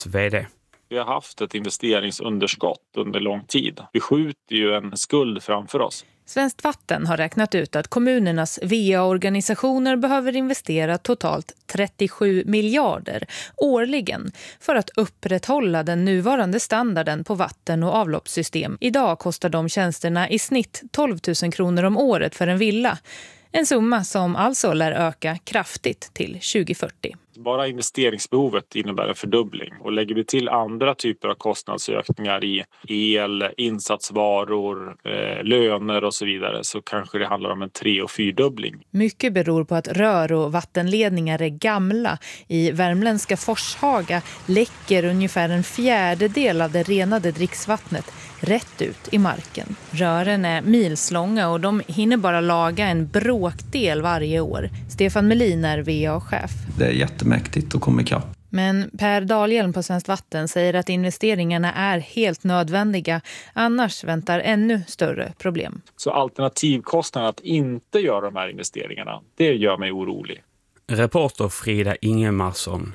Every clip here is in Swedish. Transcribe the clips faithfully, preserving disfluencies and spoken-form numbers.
vd. Vi har haft ett investeringsunderskott under lång tid. Vi skjuter ju en skuld framför oss. Svenskt Vatten har räknat ut att kommunernas V A-organisationer behöver investera totalt trettiosju miljarder årligen för att upprätthålla den nuvarande standarden på vatten- och avloppssystem. Idag kostar de tjänsterna i snitt tolv tusen kronor om året för en villa. En summa som alltså lär öka kraftigt till tjugo fyrtio. Bara investeringsbehovet innebär en fördubbling, och lägger vi till andra typer av kostnadsökningar i el, insatsvaror, eh, löner och så vidare, så kanske det handlar om en tre- och fyrdubbling. Mycket beror på att rör- och vattenledningar är gamla. I värmländska Forshaga läcker ungefär en fjärdedel av det renade dricksvattnet rätt ut i marken. Rören är milslånga och de hinner bara laga en bråkdel varje år. Stefan Melin är V A-chef. Det är jättemäktigt att komma ikapp. Men Per Dahlhjelm på Svenskt Vatten säger att investeringarna är helt nödvändiga. Annars väntar ännu större problem. Så alternativkostnaden att inte göra de här investeringarna, det gör mig orolig. Reporter Frida Ingemarsson.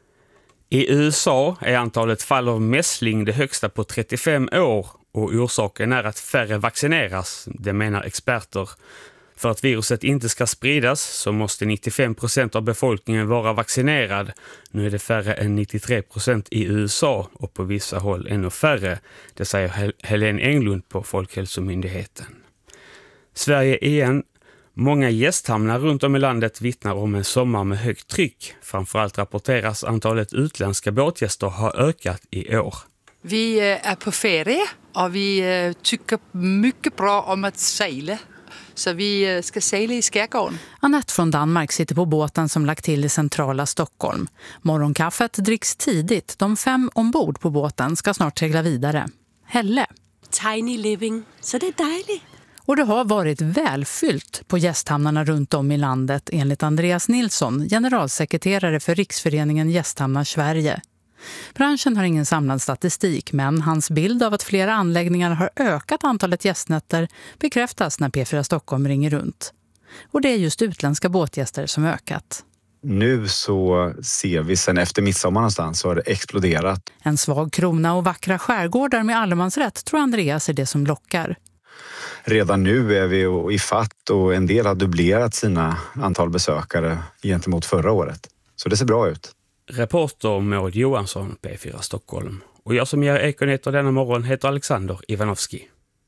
I U S A är antalet fall av mässling det högsta på trettiofem år, och orsaken är att färre vaccineras, det menar experter. För att viruset inte ska spridas så måste nittiofem procent av befolkningen vara vaccinerad. Nu är det färre än nittiotre procent i U S A och på vissa håll ännu färre. Det säger Hel- Helene Englund på Folkhälsomyndigheten. Sverige igen. Många gästhamnar runt om i landet vittnar om en sommar med högt tryck. Framförallt rapporteras antalet utländska båtgäster har ökat i år. Vi är på ferie och vi tycker mycket bra om att segla. Så vi ska segla i skärgården. Annette från Danmark sitter på båten som lagt till i centrala Stockholm. Morgonkaffet dricks tidigt. De fem ombord på båten ska snart segla vidare. Helle. Tiny living, så det är dejligt. Och det har varit välfyllt på gästhamnarna runt om i landet enligt Andreas Nilsson, generalsekreterare för Riksföreningen Gästhamnar Sverige. Branschen har ingen samlad statistik, men hans bild av att flera anläggningar har ökat antalet gästnätter bekräftas när P fyra Stockholm ringer runt. Och det är just utländska båtgäster som ökat. Nu så ser vi sen efter midsommar någonstans så har det exploderat. En svag krona och vackra skärgårdar med allemansrätt tror Andreas är det som lockar. Redan nu är vi i fatt och en del har dubblerat sina antal besökare gentemot förra året. Så det ser bra ut. Reporter Maud Johansson, P fyra Stockholm. Och jag som ger Ekonyheter denna morgon heter Alexander Ivanovski.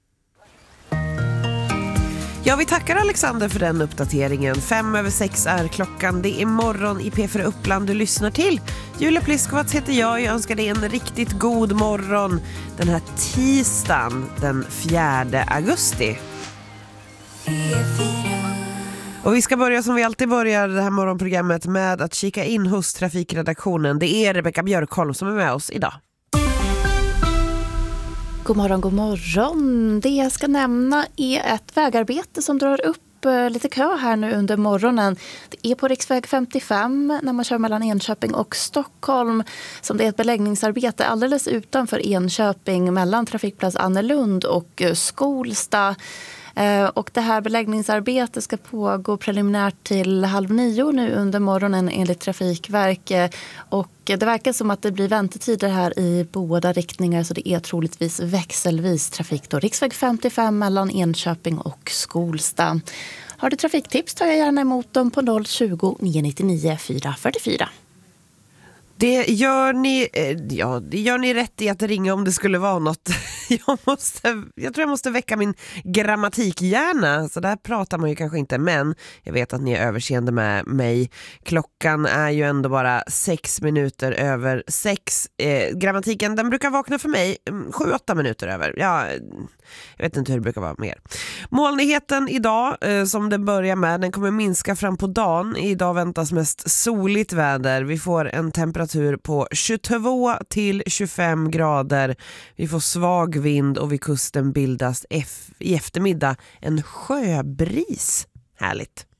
Ja, vi tackar Alexander för den uppdateringen. Fem över sex är klockan. Det är morgon i P fyra Uppland du lyssnar till. Julia Pliskowatz heter jag. Jag önskar dig en riktigt god morgon den här tisdagen den fjärde augusti. Och vi ska börja som vi alltid börjar det här morgonprogrammet med att kika in hos trafikredaktionen. Det är Rebecka Björkholm som är med oss idag. God morgon, god morgon. Det jag ska nämna är ett vägarbete som drar upp lite kö här nu under morgonen. Det är på riksväg femtiofem när man kör mellan Enköping och Stockholm som det är ett beläggningsarbete alldeles utanför Enköping mellan trafikplats Annelund och Skolsta. Och det här beläggningsarbetet ska pågå preliminärt till halv nio nu under morgonen enligt Trafikverket. Och det verkar som att det blir väntetider här i båda riktningar så det är troligtvis växelvis trafik då. Riksväg femtiofem mellan Enköping och Skolsta. Har du trafiktips tar jag gärna emot dem på noll tjugo, nio nittionio, fyra fyrtiofyra. Det gör ni, ja, det gör ni rätt i att ringa om det skulle vara något. Jag, måste, jag tror jag måste väcka min grammatikhjärna. Så där pratar man ju kanske inte, men jag vet att ni är överseende med mig. Klockan är ju ändå bara sex minuter över sex. Eh, grammatiken, den brukar vakna för mig sju, åtta minuter över. Ja, jag vet inte hur det brukar vara mer. Molnigheten idag, eh, som den börjar med, den kommer minska fram på dagen. Idag väntas mest soligt väder. Vi får en temperatur på tjugotvå till tjugofem grader. Vi får svag vind och vid kusten bildas F- i eftermiddag en sjöbris. Härligt.